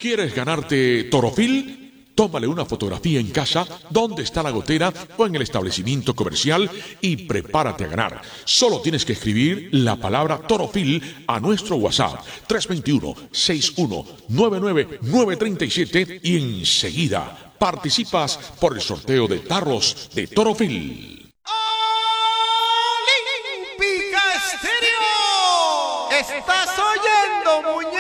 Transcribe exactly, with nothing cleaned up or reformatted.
¿Quieres ganarte Torofil? Tómale una fotografía en casa, donde está la gotera o en el establecimiento comercial y prepárate a ganar. Solo tienes que escribir la palabra Torofil a nuestro WhatsApp tres dos uno, seis uno nueve nueve nueve tres siete y enseguida participas por el sorteo de tarros de Torofil. Olímpica Estéreo. Está